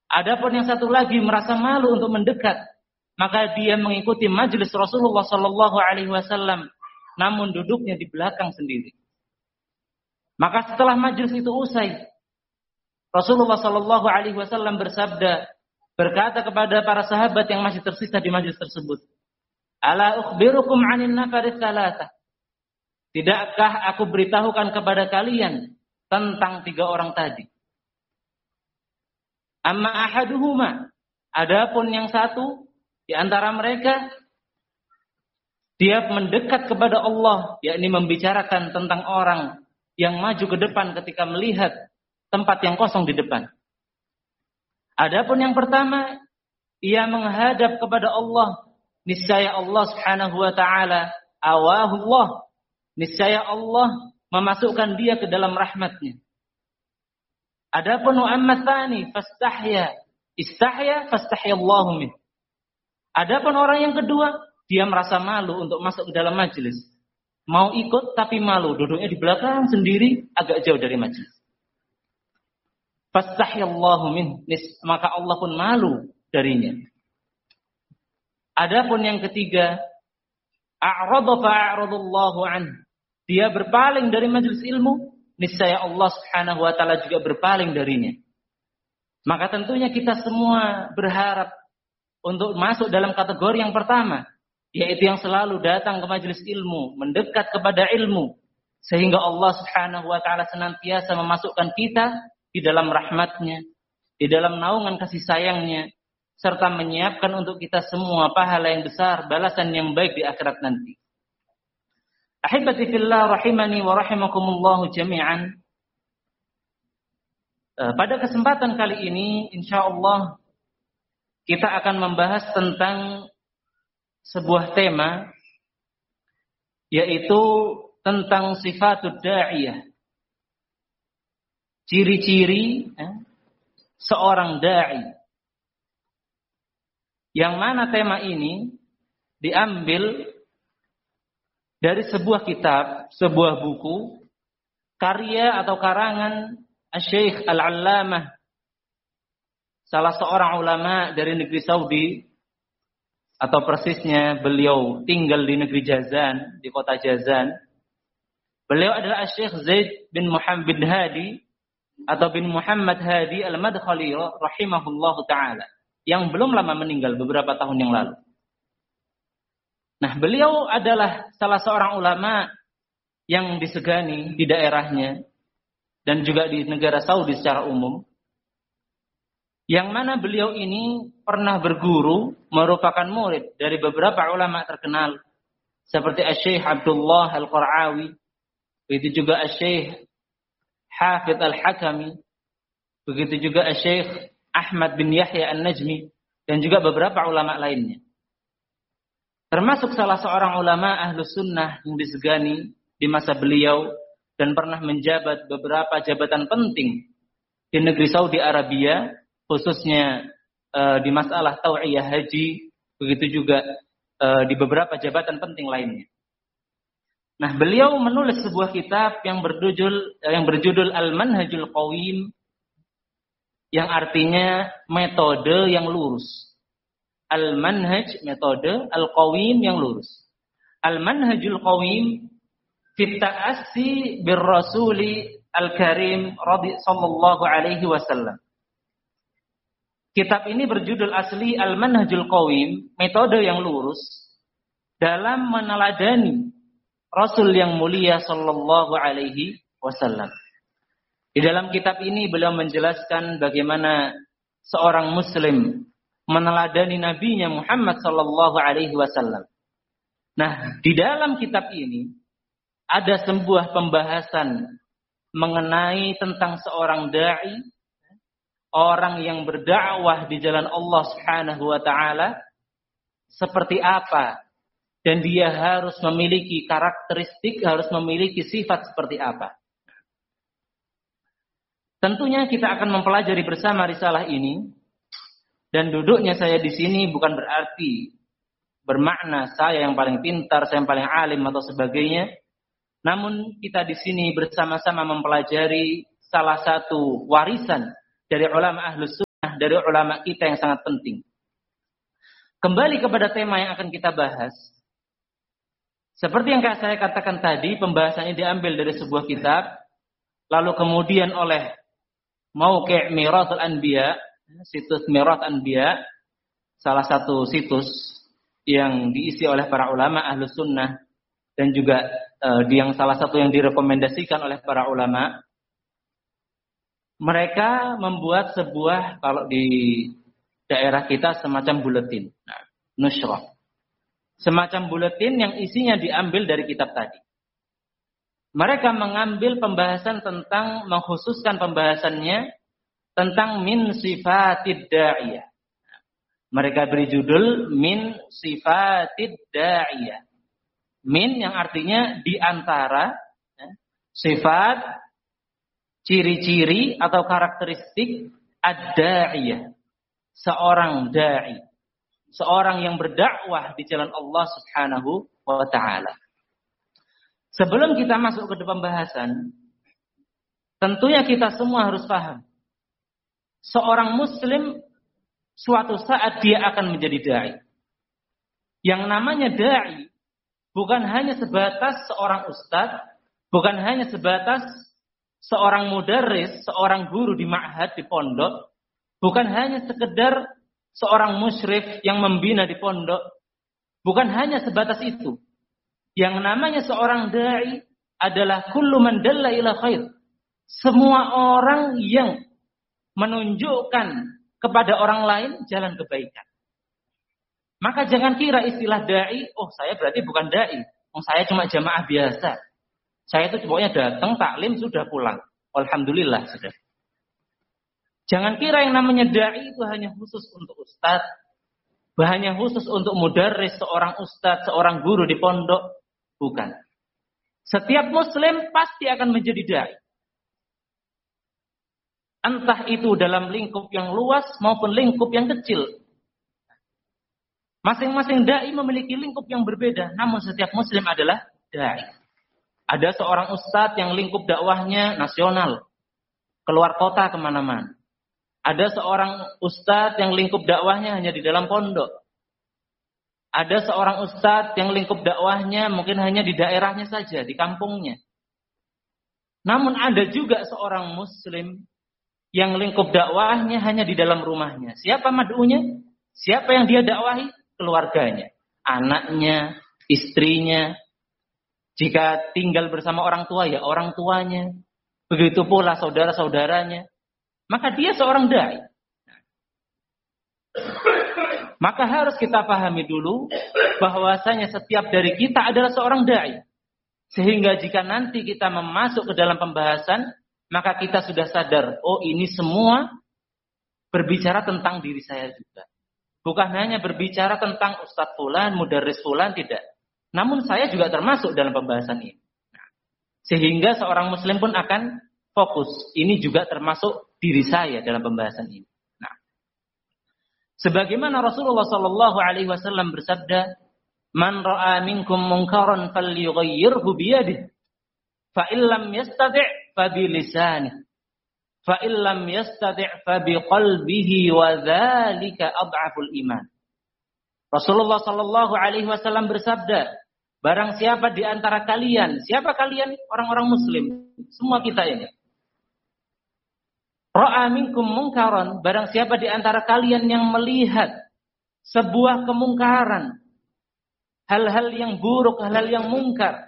Adapun yang satu lagi merasa malu untuk mendekat, maka dia mengikuti majelis Rasulullah sallallahu alaihi wasallam, namun duduknya di belakang sendiri. Maka setelah majelis itu usai, Rasulullah sallallahu alaihi wasallam bersabda, berkata kepada para sahabat yang masih tersisa di majelis tersebut, "Ala ukhbirukum 'anil nafaris tsalatsa?" Tidakkah aku beritahukan kepada kalian tentang tiga orang tadi? Amma ahaduhuma, adapun yang satu di antara mereka, dia mendekat kepada Allah, yakni membicarakan tentang orang yang maju ke depan ketika melihat tempat yang kosong di depan. Adapun yang pertama, ia menghadap kepada Allah, niscaya Allah Subhanahu wa taala awahullah, niscaya Allah memasukkan dia ke dalam rahmatnya. Adapun amma tsani fastahya, istahya fastahya Allahu min. Adapun orang yang kedua, dia merasa malu untuk masuk ke dalam majelis. Mau ikut tapi malu, duduknya di belakang sendiri, agak jauh dari majelis. Fastahya Allahu min, maka Allah pun malu darinya. Adapun yang ketiga, a'rada fa'aradallahu an. Dia berpaling dari majelis ilmu, niscaya Allah Subhanahu wa taala juga berpaling darinya. Maka tentunya kita semua berharap untuk masuk dalam kategori yang pertama, yaitu yang selalu datang ke majelis ilmu, mendekat kepada ilmu, sehingga Allah Subhanahu wa taala senantiasa memasukkan kita di dalam rahmatnya, di dalam naungan kasih sayangnya, serta menyiapkan untuk kita semua pahala yang besar, balasan yang baik di akhirat nanti. Ahibati fillah rahimani wa rahimakumullahu jami'an. Pada kesempatan kali ini insyaallah kita akan membahas tentang sebuah tema, yaitu tentang sifatud da'iyah. Ciri-ciri eh, seorang da'i. Yang mana tema ini diambil dari sebuah kitab, sebuah buku, karya atau karangan Asy-Syaikh Al-Allamah, salah seorang ulama dari negeri Saudi, atau persisnya beliau tinggal di negeri Jazan, di kota Jazan. Beliau adalah Asy-Syaikh Zaid bin Muhammad bin Hadi atau bin Muhammad Hadi Al-Madkhali rahimahullahu taala, yang belum lama meninggal beberapa tahun yang lalu. Nah, beliau adalah salah seorang ulama yang disegani di daerahnya dan juga di negara Saudi secara umum. Yang mana beliau ini pernah berguru, merupakan murid dari beberapa ulama terkenal seperti Asy-Syaikh Abdullah Al-Qara'awi, begitu juga Asy-Syaikh Hafidz Al-Hakami, begitu juga Asy-Syaikh Ahmad bin Yahya An-Najmi, dan juga beberapa ulama lainnya. Termasuk salah seorang ulama Ahlus Sunnah yang disegani di masa beliau dan pernah menjabat beberapa jabatan penting di negeri Saudi Arabia, khususnya uh, di masalah tau'iyah haji, begitu juga uh, di beberapa jabatan penting lainnya. Nah, beliau menulis sebuah kitab yang berjudul yang berjudul Al-Manhajul Qawim, yang artinya metode yang lurus. Al-Manhaj, metode, Al-Qawim, yang lurus. Al-Manhajul Qawim fi ta'assi bir Rasuli Al-Karim radhi sallallahu alaihi wasallam. Kitab ini berjudul asli Al-Manhajul Qawim, metode yang lurus dalam meneladani Rasul yang mulia sallallahu alaihi wasallam. Di dalam kitab ini beliau menjelaskan bagaimana seorang muslim meneladani nabinya Muhammad sallallahu alaihi wasallam. Nah, di dalam kitab ini ada sebuah pembahasan mengenai tentang seorang dai, orang yang berdakwah di jalan Allah Subhanahu wa taala, seperti apa dan dia harus memiliki karakteristik, harus memiliki sifat seperti apa. Tentunya kita akan mempelajari bersama risalah ini. Dan duduknya saya di sini bukan berarti bermakna saya yang paling pintar, saya yang paling alim atau sebagainya. Namun kita di sini bersama-sama mempelajari salah satu warisan dari ulama Ahlus Sunnah sunnah dari ulama kita yang sangat penting. Kembali kepada tema yang akan kita bahas. Seperti yang saya katakan tadi, pembahasannya diambil dari sebuah kitab, lalu kemudian oleh Mauqi' Mirathul Anbiya, situs Mirath Anbiya, salah satu situs yang diisi oleh para ulama Ahlus Sunnah, dan juga uh, yang salah satu yang direkomendasikan oleh para ulama. Mereka membuat sebuah, kalau di daerah kita semacam buletin, nah, nushrah. Semacam buletin yang isinya diambil dari kitab tadi. Mereka mengambil pembahasan tentang, mengkhususkan pembahasannya tentang min sifatid da'iyah. Mereka beri judul min sifatid da'iyah. Min yang artinya di antara, sifat, ciri-ciri atau karakteristik ad-da'iyah. Seorang da'i. Seorang yang berdakwah di jalan Allah Subhanahu wa ta'ala. Sebelum kita masuk ke pembahasan, tentunya kita semua harus paham. Seorang muslim suatu saat dia akan menjadi da'i. Yang namanya da'i bukan hanya sebatas seorang ustadz, bukan hanya sebatas seorang mudarris, seorang guru di ma'had, di pondok, bukan hanya sekedar seorang musyrif yang membina di pondok, bukan hanya sebatas itu. Yang namanya seorang da'i adalah kullu man dalla ila khair. Semua orang yang menunjukkan kepada orang lain jalan kebaikan. Maka jangan kira istilah da'i, oh saya berarti bukan da'i. Oh saya cuma jamaah biasa. Saya itu pokoknya datang, taklim, sudah pulang. Alhamdulillah sudah. Jangan kira yang namanya da'i itu hanya khusus untuk ustadz, hanya khusus untuk mudarris, seorang ustadz, seorang guru di pondok. Bukan. Setiap muslim pasti akan menjadi da'i. Entah itu dalam lingkup yang luas maupun lingkup yang kecil. Masing-masing da'i memiliki lingkup yang berbeda, namun setiap muslim adalah da'i. Ada seorang ustadz yang lingkup dakwahnya nasional, keluar kota kemana-mana. Ada seorang ustadz yang lingkup dakwahnya hanya di dalam pondok. Ada seorang ustadz yang lingkup dakwahnya mungkin hanya di daerahnya saja, di kampungnya. Namun ada juga seorang muslim yang lingkup dakwahnya hanya di dalam rumahnya. Siapa mad'unya? Siapa yang dia dakwahi? Keluarganya, anaknya, istrinya. Jika tinggal bersama orang tua, ya orang tuanya. Begitu pula saudara-saudaranya. Maka dia seorang da'i. Maka harus kita pahami dulu bahwasanya setiap dari kita adalah seorang da'i. Sehingga jika nanti kita memasuk ke dalam pembahasan, maka kita sudah sadar, oh ini semua berbicara tentang diri saya juga. Bukan hanya berbicara tentang Ustadz Fulan, Mudarris Fulan, tidak. Namun saya juga termasuk dalam pembahasan ini. Sehingga seorang muslim pun akan fokus. Ini juga termasuk diri saya dalam pembahasan ini. Nah, sebagaimana Rasulullah Sallallahu Alaihi Wasallam bersabda, "Man ra'a minkum munkaran falyughayyirhu biyadihi, fa illam yastati' fa bilisanihi, fa illam yastati' fa biqalbihi, wa dzalika adhaful iman." Rasulullah Sallallahu Alaihi Wasallam bersabda, barang siapa di antara kalian, siapa kalian? Orang-orang Muslim, semua kita ini. Ra'a minkum munkaran, barang siapa di antara kalian yang melihat sebuah kemungkaran, hal-hal yang buruk, hal-hal yang mungkar,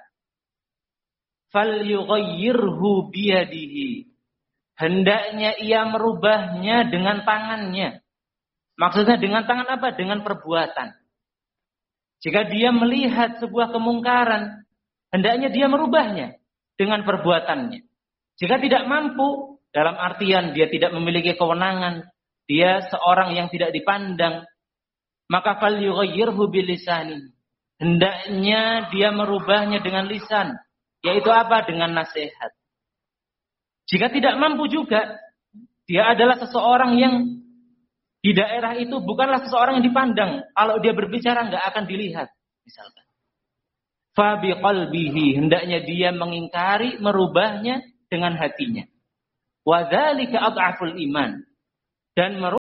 falyughayyirhu biyadihi, hendaknya ia merubahnya dengan tangannya. Maksudnya dengan tangan apa? Dengan perbuatan. Jika dia melihat sebuah kemungkaran, hendaknya dia merubahnya dengan perbuatannya. Jika tidak mampu, dalam artian dia tidak memiliki kewenangan, dia seorang yang tidak dipandang, maka falyughayyirhu bilisani, hendaknya dia merubahnya dengan lisan, yaitu apa? Dengan nasihat. Jika tidak mampu juga, dia adalah seseorang yang di daerah itu bukanlah seseorang yang dipandang. Kalau dia berbicara nggak akan dilihat, misalkan. Fa biqalbihi, hendaknya dia mengingkari, merubahnya dengan hatinya. Wa dzalika adhaful iman, dan merubah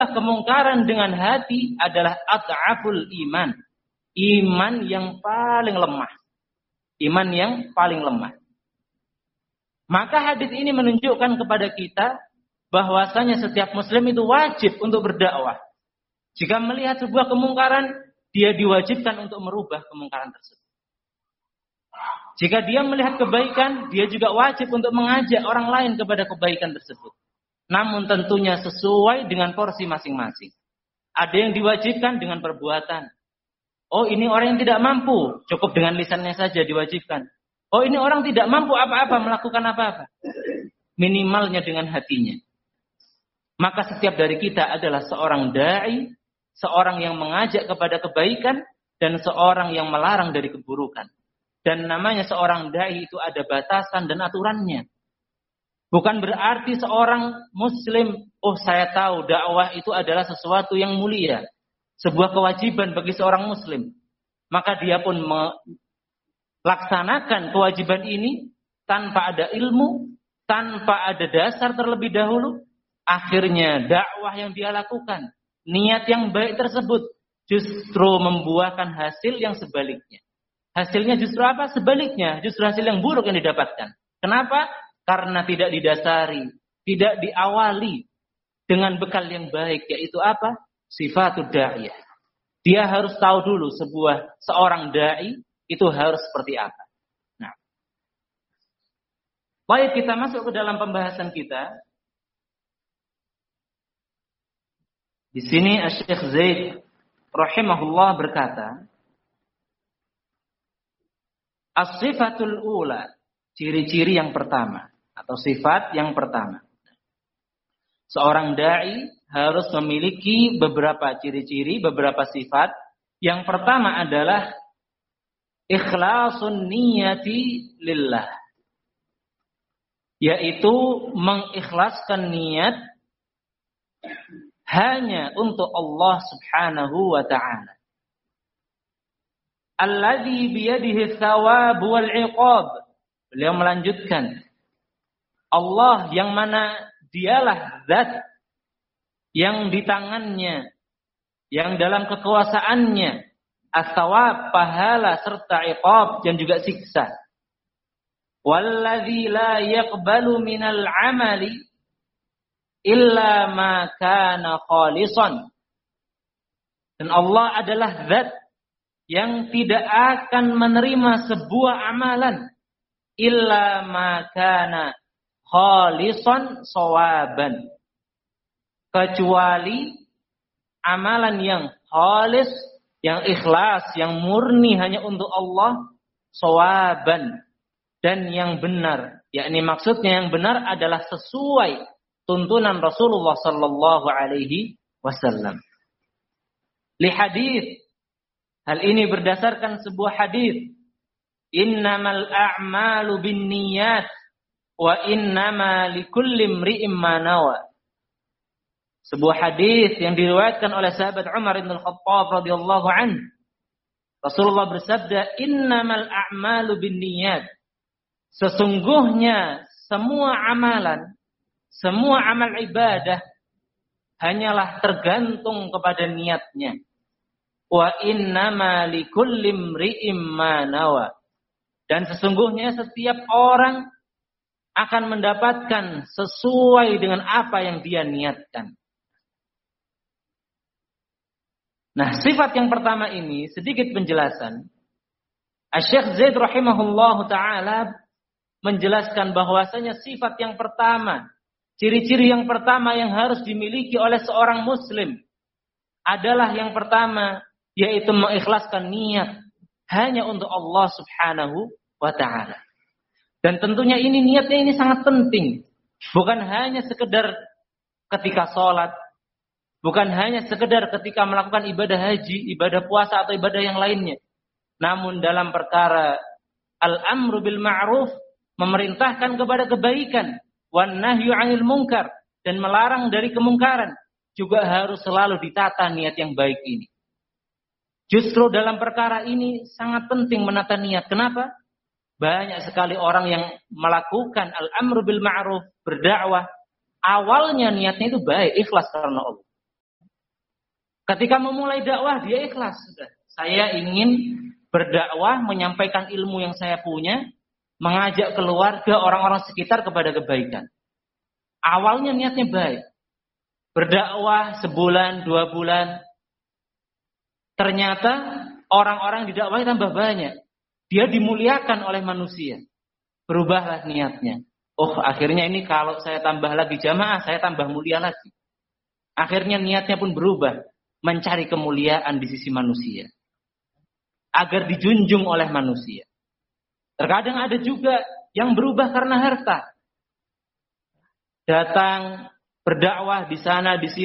kemungkaran dengan hati adalah ad'aful iman. Iman yang paling lemah. Iman yang paling lemah. Maka hadis ini menunjukkan kepada kita bahwasanya setiap muslim itu wajib untuk berdakwah. Jika melihat sebuah kemungkaran, dia diwajibkan untuk merubah kemungkaran tersebut. Jika dia melihat kebaikan, dia juga wajib untuk mengajak orang lain kepada kebaikan tersebut. Namun tentunya sesuai dengan porsi masing-masing. Ada yang diwajibkan dengan perbuatan. Oh, ini orang yang tidak mampu, cukup dengan lisannya saja diwajibkan. Oh, ini orang tidak mampu apa-apa, melakukan apa-apa. Minimalnya dengan hatinya. Maka setiap dari kita adalah seorang da'i, seorang yang mengajak kepada kebaikan, dan seorang yang melarang dari keburukan. Dan namanya seorang da'i itu ada batasan dan aturannya. Bukan berarti seorang muslim, oh saya tahu dakwah itu adalah sesuatu yang mulia. Sebuah kewajiban bagi seorang muslim. Maka dia pun melaksanakan kewajiban ini tanpa ada ilmu, tanpa ada dasar terlebih dahulu. Akhirnya dakwah yang dia lakukan, niat yang baik tersebut justru membuahkan hasil yang sebaliknya. Hasilnya justru apa? Sebaliknya, justru hasil yang buruk yang didapatkan. Kenapa? Karena tidak didasari, tidak diawali dengan bekal yang baik, yaitu apa? Sifatud da'iyah. Dia harus tahu dulu sebuah seorang da'i itu harus seperti apa. Nah, baik kita masuk ke dalam pembahasan kita. Di sini Asy-Syaikh Zaid rahimahullah berkata, as-sifatul ula, ciri-ciri yang pertama atau sifat yang pertama. Seorang da'i harus memiliki beberapa ciri-ciri, beberapa sifat. Yang pertama adalah ikhlasun niyati lillah. Yaitu mengikhlaskan niat hanya untuk Allah Subhanahu wa ta'ala. Alladzi biyadihi tsawab wal 'iqab. Beliau melanjutkan, Allah yang mana dialah zat yang di tangannya, yang dalam kekuasaannya as-tsawab, pahala serta 'iqab dan juga siksa. Walladzi la yaqbalu minal 'amali illa ma kana khalisan. Dan Allah adalah zat yang tidak akan menerima sebuah amalan illa ma kana khalisan shawaban, kecuali amalan yang khalis, yang ikhlas, yang murni hanya untuk Allah, shawaban, dan yang benar. Yakni maksudnya yang benar adalah sesuai tuntunan Rasulullah sallallahu alaihi wasallam. Li hadis, hal ini berdasarkan sebuah hadis, innamal a'malu binniyat wa innama likulli imri'in ma nawa. Sebuah hadis yang diriwayatkan oleh sahabat Umar bin Al-Khattab radhiyallahu anhu. Rasulullah bersabda, innamal a'malu binniyat. Sesungguhnya semua amalan, semua amal ibadah hanyalah tergantung kepada niatnya. Wa innama likulli imri'in ma nawa. Dan sesungguhnya setiap orang akan mendapatkan sesuai dengan apa yang dia niatkan. Nah, sifat yang pertama ini sedikit penjelasan. Asy-Syaikh Zaid rahimahullahu taala menjelaskan bahwasanya sifat yang pertama, ciri-ciri yang pertama yang harus dimiliki oleh seorang muslim adalah yang pertama, yaitu mengikhlaskan niat hanya untuk Allah Subhanahu wa ta'ala. Dan tentunya ini niatnya ini sangat penting. Bukan hanya sekedar ketika sholat, bukan hanya sekedar ketika melakukan ibadah haji, ibadah puasa atau ibadah yang lainnya. Namun dalam perkara al-amru bil ma'ruf, memerintahkan kepada kebaikan, wan nahyu 'anil munkar, dan melarang dari kemungkaran, juga harus selalu ditata niat yang baik ini. Justru dalam perkara ini sangat penting menata niat. Kenapa? Banyak sekali orang yang melakukan al-amru bil ma'ruf, berdakwah, awalnya niatnya itu baik, ikhlas karena Allah. Ketika memulai dakwah dia ikhlas. Sudah. Saya ingin berdakwah, menyampaikan ilmu yang saya punya, mengajak keluarga, orang-orang sekitar kepada kebaikan. Awalnya niatnya baik. Berdakwah sebulan, dua bulan. Ternyata orang-orang di dakwah tambah banyak. Dia dimuliakan oleh manusia. Berubahlah niatnya. Oh, akhirnya ini kalau saya tambah lagi jamaah, saya tambah mulia lagi. Akhirnya niatnya pun berubah. Mencari kemuliaan di sisi manusia. Agar dijunjung oleh manusia. Terkadang ada juga yang berubah karena harta. Datang berdakwah di sana, di sini.